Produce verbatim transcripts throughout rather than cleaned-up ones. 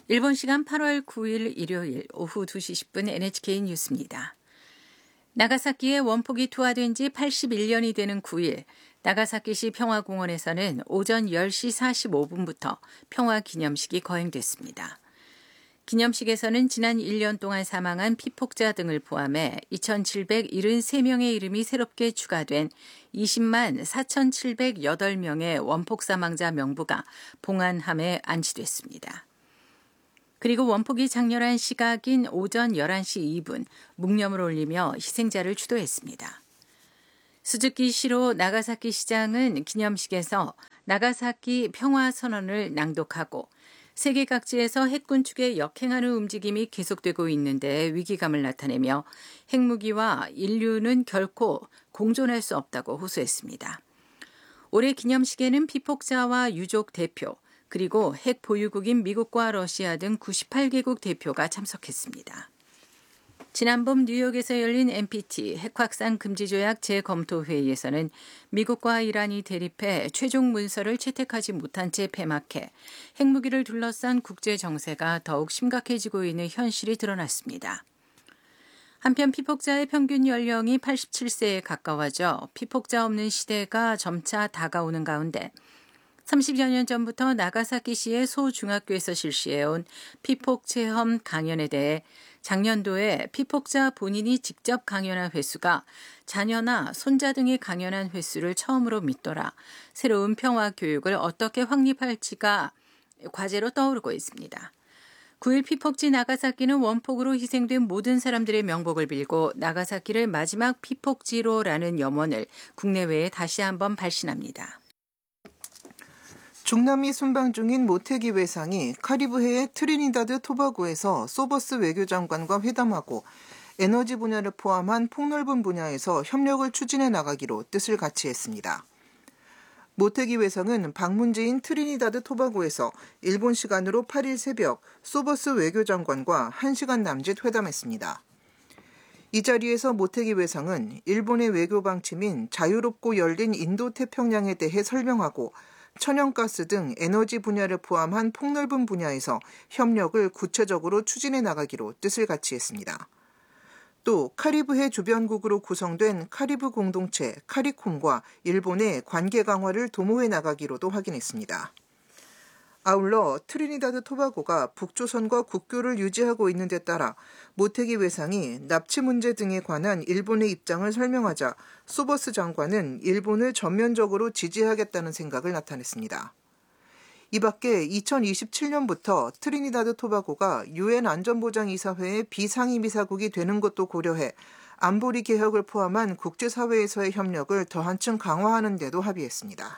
일본 시간 팔월 구일 일요일 오후 두 시 십 분 엔에이치케이 뉴스입니다. 나가사키에 원폭이 투하된 지 팔십일 년이 되는 구일, 나가사키시 평화공원에서는 오전 열 시 사십오 분부터 평화기념식이 거행됐습니다. 기념식에서는 지난 일 년 동안 사망한 피폭자 등을 포함해 이천칠백칠십삼 명의 이름이 새롭게 추가된 이십만 사천칠백팔 명의 원폭 사망자 명부가 봉안함에 안치됐습니다. 그리고 원폭이 장렬한 시각인 오전 열한 시 이 분 묵념을 올리며 희생자를 추도했습니다. 스즈키시로 나가사키 시장은 기념식에서 나가사키 평화선언을 낭독하고 세계 각지에서 핵군 측의 역행하는 움직임이 계속되고 있는데 위기감을 나타내며 핵무기와 인류는 결코 공존할 수 없다고 호소했습니다. 올해 기념식에는 피폭자와 유족 대표, 그리고 핵 보유국인 미국과 러시아 등 구십팔 개국 대표가 참석했습니다. 지난봄 뉴욕에서 열린 엔피티 핵 확산 금지 조약 재검토 회의에서는 미국과 이란이 대립해 최종 문서를 채택하지 못한 채 폐막해 핵무기를 둘러싼 국제 정세가 더욱 심각해지고 있는 현실이 드러났습니다. 한편 피폭자의 평균 연령이 팔십칠 세에 가까워져 피폭자 없는 시대가 점차 다가오는 가운데 삼십여 년 전부터 나가사키시의 소중학교에서 실시해온 피폭 체험 강연에 대해 작년도에 피폭자 본인이 직접 강연한 횟수가 자녀나 손자 등이 강연한 횟수를 처음으로 밑돌아 새로운 평화 교육을 어떻게 확립할지가 과제로 떠오르고 있습니다. 구일 피폭지 나가사키는 원폭으로 희생된 모든 사람들의 명복을 빌고 나가사키를 마지막 피폭지로라는 염원을 국내외에 다시 한번 발신합니다. 중남미 순방 중인 모테기 외상이 카리브해의 트리니다드 토바고에서 소버스 외교장관과 회담하고 에너지 분야를 포함한 폭넓은 분야에서 협력을 추진해 나가기로 뜻을 같이 했습니다. 모테기 외상은 방문지인 트리니다드 토바고에서 일본 시간으로 팔일 새벽 소버스 외교장관과 한 시간 남짓 회담했습니다. 이 자리에서 모테기 외상은 일본의 외교 방침인 자유롭고 열린 인도태평양에 대해 설명하고 천연가스 등 에너지 분야를 포함한 폭넓은 분야에서 협력을 구체적으로 추진해 나가기로 뜻을 같이 했습니다. 또 카리브해 주변국으로 구성된 카리브 공동체 카리콤과 일본의 관계 강화를 도모해 나가기로도 확인했습니다. 아울러 트리니다드 토바고가 북조선과 국교를 유지하고 있는 데 따라 모테기 외상이 납치 문제 등에 관한 일본의 입장을 설명하자 소버스 장관은 일본을 전면적으로 지지하겠다는 생각을 나타냈습니다. 이 밖에 이천이십칠 년부터 트리니다드 토바고가 유엔 안전보장이사회의 비상임이사국이 되는 것도 고려해 안보리 개혁을 포함한 국제사회에서의 협력을 더 한층 강화하는 데도 합의했습니다.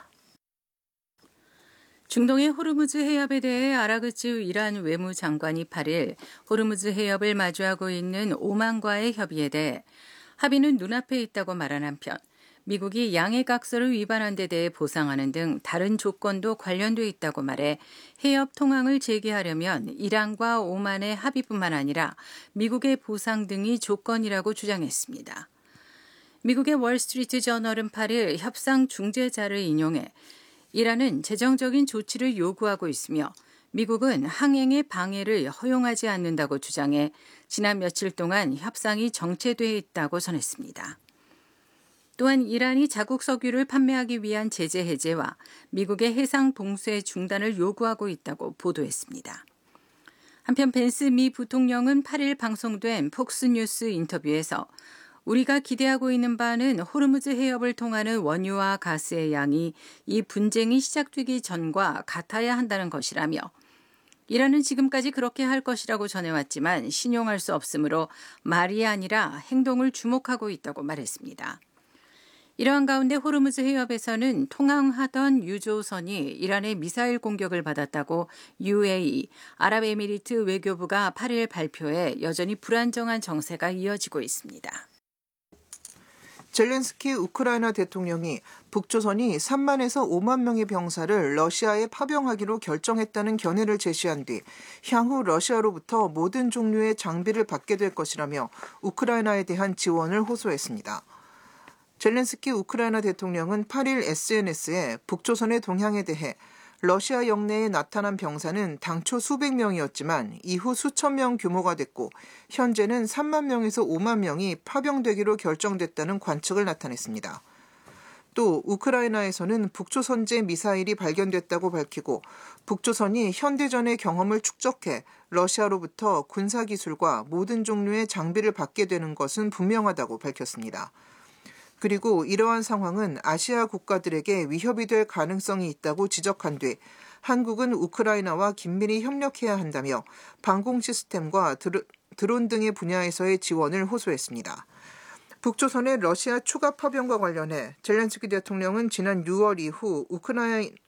중동의 호르무즈 해협에 대해 아라그치 이란 외무장관이 팔일 호르무즈 해협을 마주하고 있는 오만과의 협의에 대해 합의는 눈앞에 있다고 말한 한편 미국이 양해각서를 위반한 데 대해 보상하는 등 다른 조건도 관련돼 있다고 말해 해협 통항을 재개하려면 이란과 오만의 합의뿐만 아니라 미국의 보상 등이 조건이라고 주장했습니다. 미국의 월스트리트 저널은 팔일 협상 중재자를 인용해 이란은 재정적인 조치를 요구하고 있으며 미국은 항행의 방해를 허용하지 않는다고 주장해 지난 며칠 동안 협상이 정체돼 있다고 전했습니다. 또한 이란이 자국 석유를 판매하기 위한 제재 해제와 미국의 해상 봉쇄 중단을 요구하고 있다고 보도했습니다. 한편 벤스 미 부통령은 팔일 방송된 폭스뉴스 인터뷰에서 우리가 기대하고 있는 바는 호르무즈 해협을 통하는 원유와 가스의 양이 이 분쟁이 시작되기 전과 같아야 한다는 것이라며 이란은 지금까지 그렇게 할 것이라고 전해왔지만 신용할 수 없으므로 말이 아니라 행동을 주목하고 있다고 말했습니다. 이러한 가운데 호르무즈 해협에서는 통항하던 유조선이 이란의 미사일 공격을 받았다고 유에이이, 아랍에미리트 외교부가 팔일 발표해 여전히 불안정한 정세가 이어지고 있습니다. 젤렌스키 우크라이나 대통령이 북조선이 삼만에서 오만 명의 병사를 러시아에 파병하기로 결정했다는 견해를 제시한 뒤 향후 러시아로부터 모든 종류의 장비를 받게 될 것이라며 우크라이나에 대한 지원을 호소했습니다. 젤렌스키 우크라이나 대통령은 팔일 에스엔에스에 북조선의 동향에 대해 러시아 영내에 나타난 병사는 당초 수백 명이었지만 이후 수천 명 규모가 됐고 현재는 삼만 명에서 오만 명이 파병되기로 결정됐다는 관측을 나타냈습니다. 또 우크라이나에서는 북조선제 미사일이 발견됐다고 밝히고 북조선이 현대전의 경험을 축적해 러시아로부터 군사기술과 모든 종류의 장비를 받게 되는 것은 분명하다고 밝혔습니다. 그리고 이러한 상황은 아시아 국가들에게 위협이 될 가능성이 있다고 지적한 뒤 한국은 우크라이나와 긴밀히 협력해야 한다며 방공 시스템과 드론 등의 분야에서의 지원을 호소했습니다. 북조선의 러시아 추가 파병과 관련해 젤렌스키 대통령은 지난 유월 이후 우크라이나